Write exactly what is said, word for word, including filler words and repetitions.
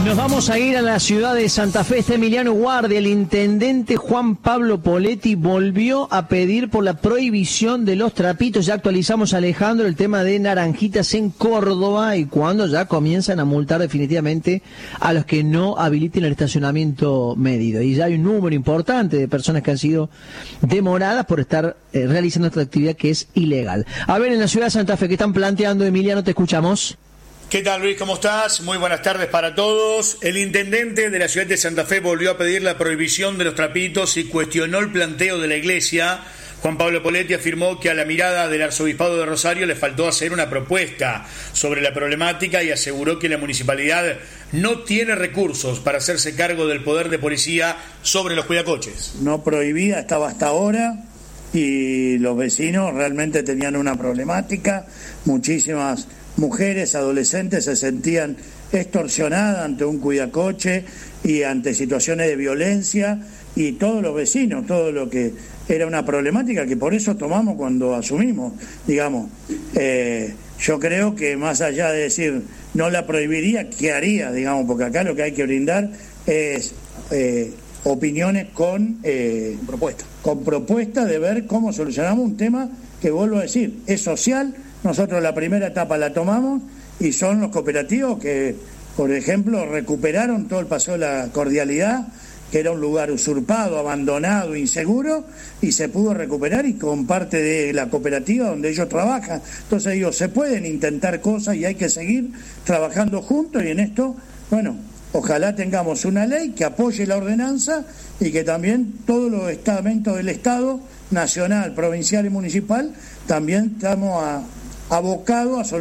Nos vamos a ir a la ciudad de Santa Fe. Está Emiliano Guardia. El intendente Juan Pablo Poletti volvió a pedir por la prohibición de los trapitos. Ya actualizamos, Alejandro, el tema de naranjitas en Córdoba y cuando ya comienzan a multar definitivamente a los que no habiliten el estacionamiento medido. Y ya hay un número importante de personas que han sido demoradas por estar eh, realizando esta actividad que es ilegal. A ver, en la ciudad de Santa Fe, ¿qué están planteando, Emiliano? Te escuchamos. ¿Qué tal, Luis? ¿Cómo estás? Muy buenas tardes para todos. El intendente de la ciudad de Santa Fe volvió a pedir la prohibición de los trapitos y cuestionó el planteo de la iglesia. Juan Pablo Poletti afirmó que a la mirada del arzobispado de Rosario le faltó hacer una propuesta sobre la problemática y aseguró que la municipalidad no tiene recursos para hacerse cargo del poder de policía sobre los cuidacoches. No prohibida estaba hasta ahora y los vecinos realmente tenían una problemática. Muchísimas mujeres, adolescentes se sentían extorsionadas ante un cuidacoche y ante situaciones de violencia, y todos los vecinos, todo lo que era una problemática que por eso tomamos cuando asumimos, digamos. Eh, yo creo que más allá de decir no la prohibiría, ¿qué haría? Digamos, porque acá lo que hay que brindar es eh, opiniones con eh, propuestas, con propuestas de ver cómo solucionamos un tema que, vuelvo a decir, es social. Nosotros la primera etapa la tomamos y son los cooperativos que, por ejemplo, recuperaron todo el Paseo de la Cordialidad, que era un lugar usurpado, abandonado, inseguro, y se pudo recuperar y con parte de la cooperativa donde ellos trabajan. Entonces digo, se pueden intentar cosas y hay que seguir trabajando juntos, y en esto, bueno, ojalá tengamos una ley que apoye la ordenanza y que también todos los estamentos del Estado, nacional, provincial y municipal, también estamos a abocados a